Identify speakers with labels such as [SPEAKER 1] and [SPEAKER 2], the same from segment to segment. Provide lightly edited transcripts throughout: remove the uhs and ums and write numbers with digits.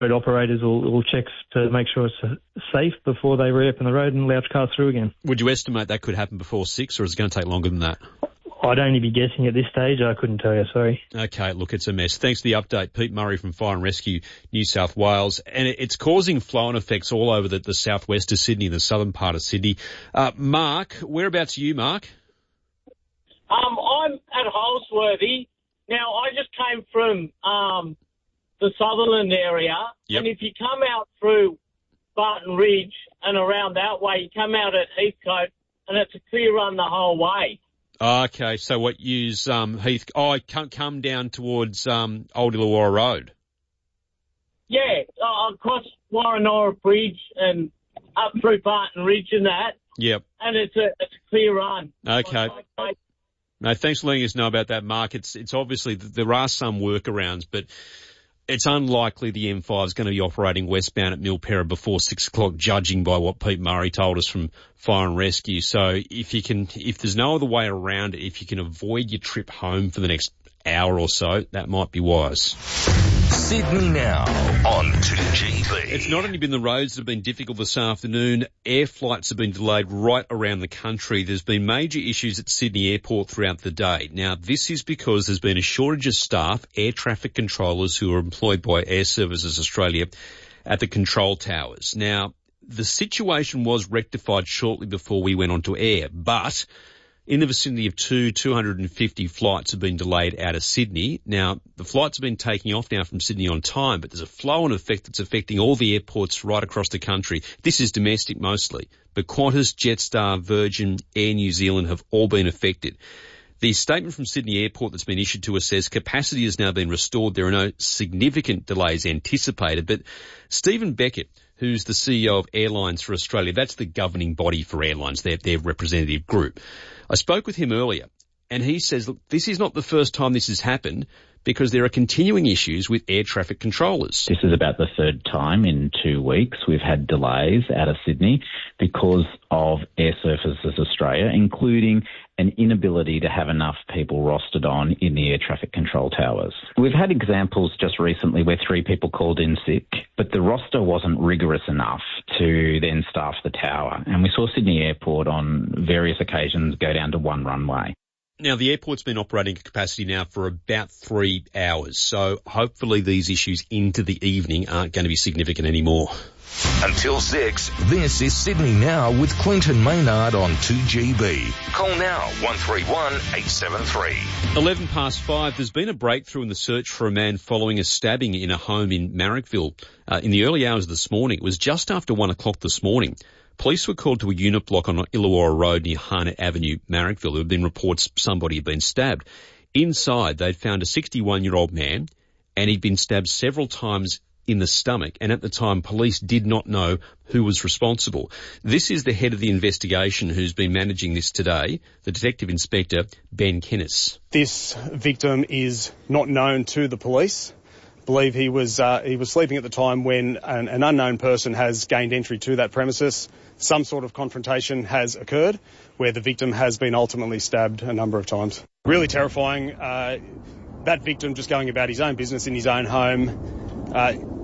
[SPEAKER 1] road operators will check to make sure it's safe before they reopen the road and allow cars through again.
[SPEAKER 2] Would you estimate that could happen before 6, or is it going to take longer than that?
[SPEAKER 1] I'd only be guessing at this stage. I couldn't tell you, sorry.
[SPEAKER 2] Okay, look, it's a mess. Thanks for the update, Pete Murray from Fire and Rescue New South Wales. And it's causing flow-on effects all over the southwest of Sydney, the southern part of Sydney. Mark, whereabouts are you, Mark?
[SPEAKER 3] I'm at Holsworthy. Now, I just came from the Sutherland area, and if you come out through Barton Ridge and around that way, you come out at Heathcote, and it's a clear run the whole way.
[SPEAKER 2] Okay, so what, use Heath? Oh, I can't come down towards Old Illawarra Road.
[SPEAKER 3] Yeah, across Warrenora Bridge and up through Barton Ridge and that.
[SPEAKER 2] Yep.
[SPEAKER 3] And it's a clear run.
[SPEAKER 2] Okay. No, thanks for letting us know about that, Mark. It's obviously there are some workarounds, but it's unlikely the M5 is going to be operating westbound at Milperra before 6 o'clock, judging by what Pete Murray told us from Fire and Rescue. So if there's no other way around it, if you can avoid your trip home for the next hour or so, that might be wise.
[SPEAKER 4] Sydney Now on 2GB.
[SPEAKER 2] It's not only been the roads that have been difficult this afternoon, air flights have been delayed right around the country. There's been major issues at Sydney Airport throughout the day. Now, this is because there's been a shortage of staff, air traffic controllers who are employed by Air Services Australia at the control towers. Now, the situation was rectified shortly before we went onto air, but in the vicinity of 250 flights have been delayed out of Sydney. Now, the flights have been taking off now from Sydney on time, but there's a flow-on effect that's affecting all the airports right across the country. This is domestic mostly, but Qantas, Jetstar, Virgin, Air New Zealand have all been affected. The statement from Sydney Airport that's been issued to us says capacity has now been restored. There are no significant delays anticipated, but Stephen Beckett, who's the CEO of Airlines for Australia, that's the governing body for airlines, their representative group. I spoke with him earlier, and he says, look, this is not the first time this has happened because there are continuing issues with air traffic controllers.
[SPEAKER 5] This is about the third time in 2 weeks we've had delays out of Sydney because of Air Services Australia, including an inability to have enough people rostered on in the air traffic control towers. We've had examples just recently where 3 people called in sick, but the roster wasn't rigorous enough to then staff the tower. And we saw Sydney Airport on various occasions go down to 1 runway.
[SPEAKER 2] Now, the airport's been operating at capacity now for about 3 hours, so hopefully these issues into the evening aren't going to be significant anymore.
[SPEAKER 4] Until 6, this is Sydney Now with Clinton Maynard on 2GB. Call now 131 873.
[SPEAKER 2] 5:11, there's been a breakthrough in the search for a man following a stabbing in a home in Marrickville. In the early hours of this morning, it was just after 1 o'clock this morning. Police were called to a unit block on Illawarra Road near Harnett Avenue, Marrickville. There had been reports somebody had been stabbed. Inside, they'd found a 61-year-old man, and he'd been stabbed several times in the stomach, and at the time, police did not know who was responsible. This is the head of the investigation who's been managing this today, the Detective Inspector, Ben Kennis.
[SPEAKER 6] This victim is not known to the police. I believe he was sleeping at the time when an unknown person has gained entry to that premises. Some sort of confrontation has occurred where the victim has been ultimately stabbed a number of times. Really terrifying. That victim just going about his own business in his own home.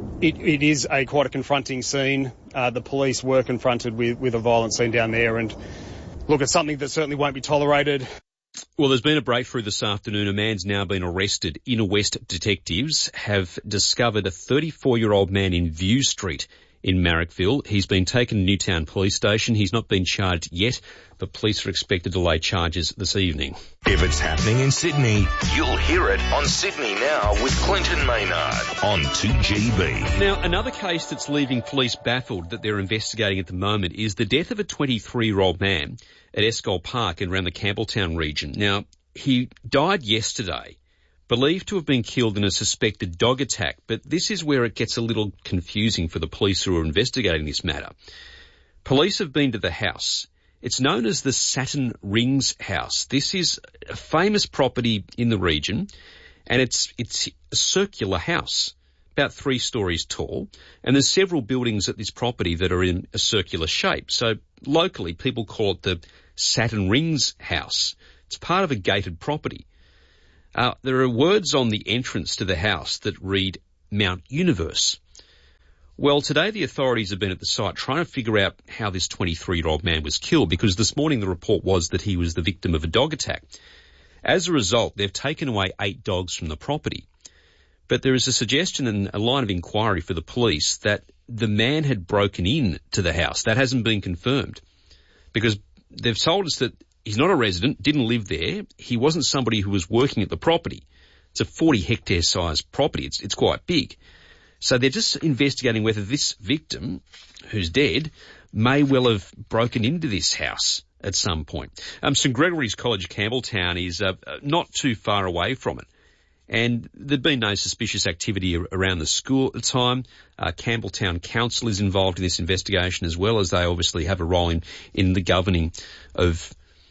[SPEAKER 6] It is quite a confronting scene. The police were confronted with a violent scene down there, and look, it's something that certainly won't be tolerated.
[SPEAKER 2] Well, there's been a breakthrough this afternoon. A man's now been arrested. Inner West detectives have discovered a 34-year-old man in View Street in Marrickville. He's been taken to Newtown Police Station. He's not been charged yet, but police are expected to lay charges this evening.
[SPEAKER 4] If it's happening in Sydney, you'll hear it on Sydney Now with Clinton Maynard on 2GB.
[SPEAKER 2] Now, another case that's leaving police baffled that they're investigating at the moment is the death of a 23-year-old man at Escol Park and around the Campbelltown region. Now, he died yesterday, believed to have been killed in a suspected dog attack, but this is where it gets a little confusing for the police who are investigating this matter. Police have been to the house. It's known as the Saturn Rings House. This is a famous property in the region, and it's a circular house, about 3 stories tall, and there's several buildings at this property that are in a circular shape. So locally, people call it the Saturn Rings House. It's part of a gated property. There are words on the entrance to the house that read Mount Universe. Well, today the authorities have been at the site trying to figure out how this 23-year-old man was killed, because this morning the report was that he was the victim of a dog attack. As a result, they've taken away 8 dogs from the property. But there is a suggestion and a line of inquiry for the police that the man had broken in to the house. That hasn't been confirmed, because they've told us that he's not a resident, didn't live there. He wasn't somebody who was working at the property. It's a 40-hectare sized property. It's quite big. So they're just investigating whether this victim, who's dead, may well have broken into this house at some point. St Gregory's College, Campbelltown, is not too far away from it. And there'd been no suspicious activity around the school at the time. Campbelltown Council is involved in this investigation, as well as they obviously have a role in the governing of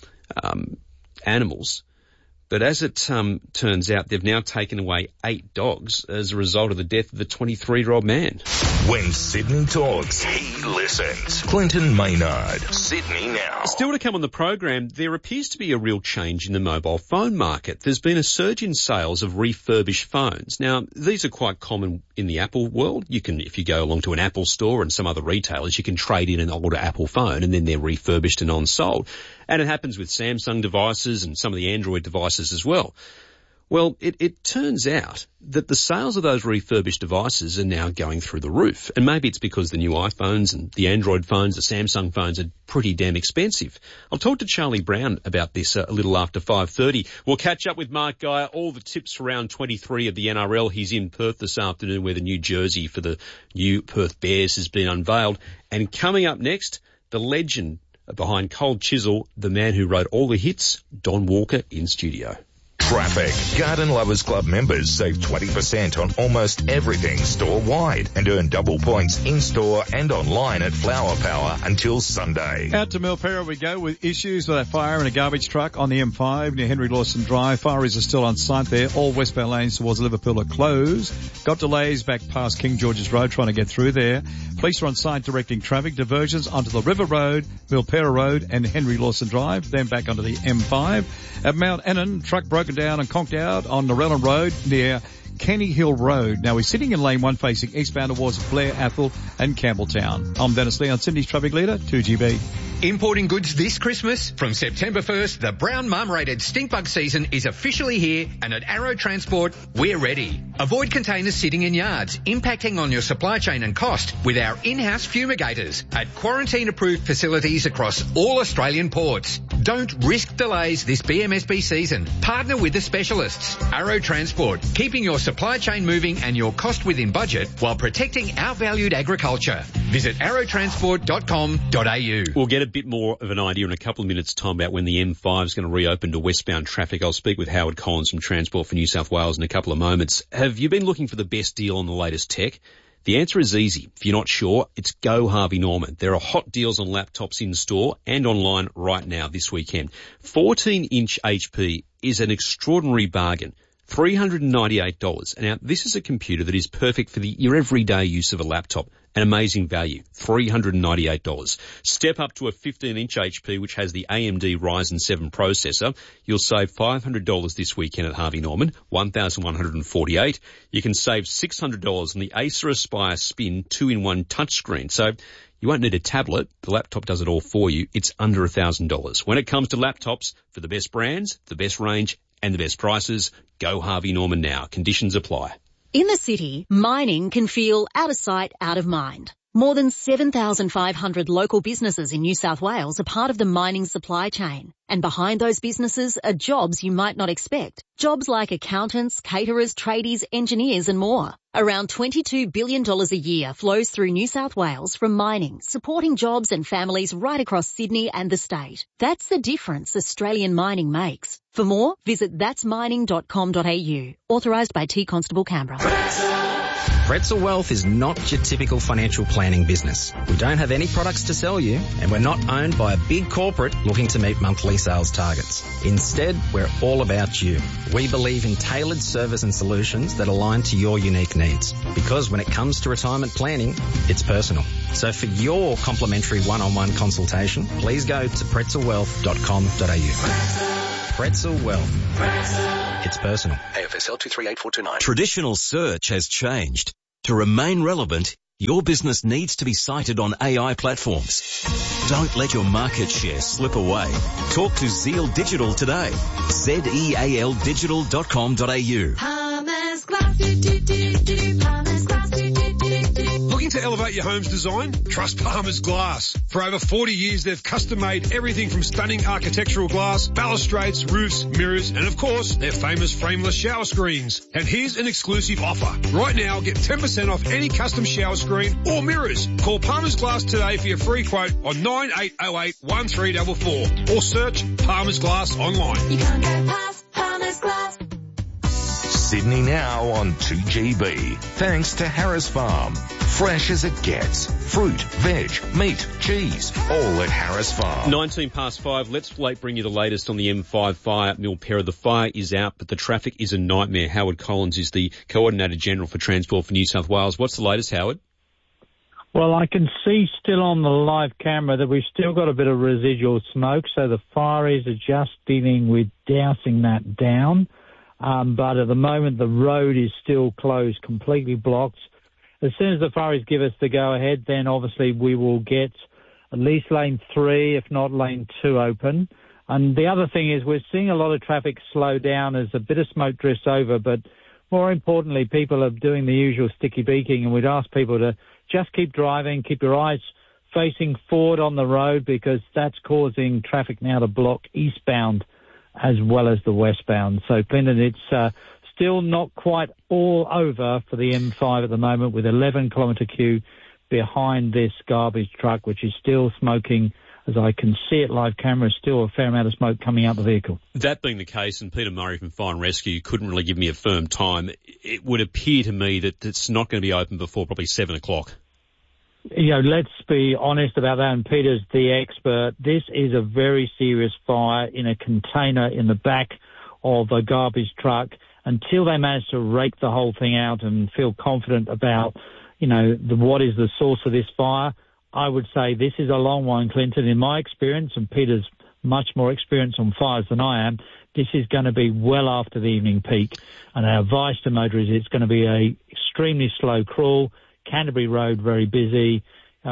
[SPEAKER 2] animals. But as it turns out, they've now taken away 8 dogs as a result of the death of the 23-year-old man.
[SPEAKER 4] When Sydney talks, he listens. Clinton Maynard, Sydney Now.
[SPEAKER 2] Still to come on the program, there appears to be a real change in the mobile phone market. There's been a surge in sales of refurbished phones. Now, these are quite common in the Apple world. You can, if you go along to an Apple store and some other retailers, you can trade in an older Apple phone and then they're refurbished and on-sold. And it happens with Samsung devices and some of the Android devices as well. Well, it turns out that the sales of those refurbished devices are now going through the roof. And maybe it's because the new iPhones and the Android phones, the Samsung phones, are pretty damn expensive. I'll talk to Charlie Brown about this a little after 5:30. We'll catch up with Mark Geyer, all the tips for round 23 of the NRL. He's in Perth this afternoon, where the new jersey for the new Perth Bears has been unveiled. And coming up next, the legend behind Cold Chisel, the man who wrote all the hits, Don Walker, in studio.
[SPEAKER 4] Traffic. Garden Lovers Club members save 20% on almost everything store-wide and earn double points in-store and online at Flower Power until Sunday.
[SPEAKER 7] Out to Milpera we go with issues with a fire in a garbage truck on the M5 near Henry Lawson Drive. Fireys are still on site there. All westbound lanes towards Liverpool are closed. Got delays back past King George's Road trying to get through there. Police are on site directing traffic diversions onto the River Road, Milpera Road and Henry Lawson Drive, then back onto the M5. At Mount Annan, truck broken down and conked out on Narellan Road near Kenny Hill Road. Now we're sitting in lane 1 facing eastbound towards Blair, Athol and Campbelltown. I'm Dennis Lee on Sydney's Traffic Leader, 2GB.
[SPEAKER 8] Importing goods this Christmas? From September 1st, the brown marmorated stinkbug season is officially here, and at Arrow Transport, we're ready. Avoid containers sitting in yards, impacting on your supply chain and cost with our in-house fumigators at quarantine-approved facilities across all Australian ports. Don't risk delays this BMSB season. Partner with the specialists. Arrow Transport, keeping your supply chain moving and your cost within budget while protecting our valued agriculture. Visit arrowtransport.com.au.
[SPEAKER 2] We'll get a bit more of an idea in a couple of minutes' time about when the M5 is going to reopen to westbound traffic. I'll speak with Howard Collins from Transport for New South Wales in a couple of moments. Have you been looking for the best deal on the latest tech? The answer is easy. If you're not sure, it's Go Harvey Norman. There are hot deals on laptops in store and online right now this weekend. 14-inch HP is an extraordinary bargain. $398. Now, this is a computer that is perfect for your everyday use of a laptop. An amazing value, $398. Step up to a 15-inch HP, which has the AMD Ryzen 7 processor. You'll save $500 this weekend at Harvey Norman, $1,148. You can save $600 on the Acer Aspire Spin 2-in-1 touchscreen. So you won't need a tablet. The laptop does it all for you. It's under $1,000. When it comes to laptops, for the best brands, the best range, and the best prices, go Harvey Norman now. Conditions apply.
[SPEAKER 9] In the city, mining can feel out of sight, out of mind. More than 7,500 local businesses in New South Wales are part of the mining supply chain. And behind those businesses are jobs you might not expect. Jobs like accountants, caterers, tradies, engineers and more. Around $22 billion a year flows through New South Wales from mining, supporting jobs and families right across Sydney and the state. That's the difference Australian mining makes. For more, visit thatsmining.com.au. Authorised by T Constable Canberra.
[SPEAKER 10] Pretzel Wealth is not your typical financial planning business. We don't have any products to sell you, and we're not owned by a big corporate looking to meet monthly sales targets. Instead, we're all about you. We believe in tailored service and solutions that align to your unique needs. Because when it comes to retirement planning, it's personal. So for your complimentary one-on-one consultation, please go to pretzelwealth.com.au. Pretzel Wealth. It's personal.
[SPEAKER 11] AFSL 238429.
[SPEAKER 12] Traditional search has changed. To remain relevant,
[SPEAKER 11] Your business needs to be cited on AI platforms. Don't let your market share slip away. Talk to Zeal Digital today. zealdigital.com.au.
[SPEAKER 12] Palmer's Glass. Palmer's Glass.
[SPEAKER 13] Looking to elevate your home's design? Trust Palmer's Glass. For over 40 years, they've custom-made everything from stunning architectural glass, balustrades, roofs, mirrors, and of course, their famous frameless shower screens. And here's an exclusive offer. Right now, get 10% off any custom shower screen or mirrors. Call Palmer's Glass today for your free quote on 9808 1344 or search Palmer's Glass online.
[SPEAKER 12] You can't get past Palmer's Glass.
[SPEAKER 4] Sydney Now on 2GB. Thanks to Harris Farm. Fresh as it gets. Fruit, veg, meat, cheese, all at Harris Farm.
[SPEAKER 2] 5:19. Let's bring you the latest on the M5 fire at Milperra. The fire is out, but the traffic is a nightmare. Howard Collins is the Coordinator General for Transport for New South Wales. What's the latest, Howard?
[SPEAKER 14] Well, I can see still on the live camera that we've still got a bit of residual smoke, so the fire is just dealing with dousing that down. But at the moment, the road is still closed, completely blocked. As soon as the fireys give us the go-ahead, then obviously we will get at least lane 3, if not lane 2 open. And the other thing is we're seeing a lot of traffic slow down as a bit of smoke drifts over, but more importantly, people are doing the usual sticky beaking, and we'd ask people to just keep driving, keep your eyes facing forward on the road, because that's causing traffic now to block eastbound as well as the westbound. So, Clinton, it's still not quite all over for the M5 at the moment, with 11-kilometre queue behind this garbage truck, which is still smoking. As I can see it live camera, still a fair amount of smoke coming out the vehicle.
[SPEAKER 2] That being the case, and Peter Murray from Fire and Rescue couldn't really give me a firm time, it would appear to me that it's not going to be open before probably 7 o'clock.
[SPEAKER 14] You know, let's be honest about that, and Peter's the expert. This is a very serious fire in a container in the back of a garbage truck. Until they manage to rake the whole thing out and feel confident about, you know, what is the source of this fire, I would say this is a long one, Clinton. In my experience, and Peter's much more experienced on fires than I am, this is going to be well after the evening peak. And our advice to motorists, it's going to be a extremely slow crawl. Canterbury Road very busy, the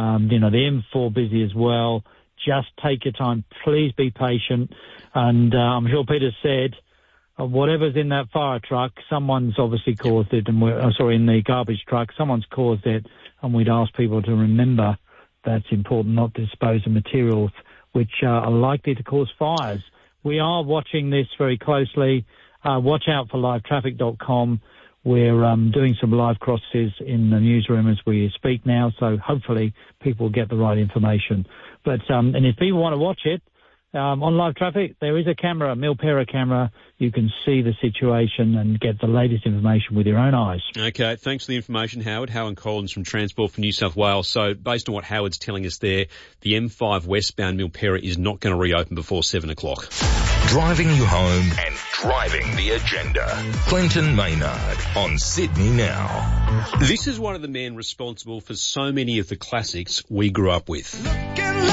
[SPEAKER 14] M4 busy as well. Just take your time. Please be patient. And I'm sure Peter said, whatever's in that fire truck, someone's obviously caused it. And in the garbage truck, someone's caused it. And we'd ask people to remember that's important, not to dispose of materials which are likely to cause fires. We are watching this very closely. Watch out for livetraffic.com. We're doing some live crosses in the newsroom as we speak now, so hopefully people get the right information. But and if people want to watch it on live traffic, there is a camera, a Milperra camera. You can see the situation and get the latest information with your own eyes. Okay,
[SPEAKER 2] thanks for the information, Howard. Howard Collins from Transport for New South Wales. So based on what Howard's telling us there, the M5 westbound Milperra is not going to reopen before 7 o'clock.
[SPEAKER 4] Driving you home and driving the agenda. Clinton Maynard on Sydney Now.
[SPEAKER 2] This is one of the men responsible for so many of the classics we grew up with.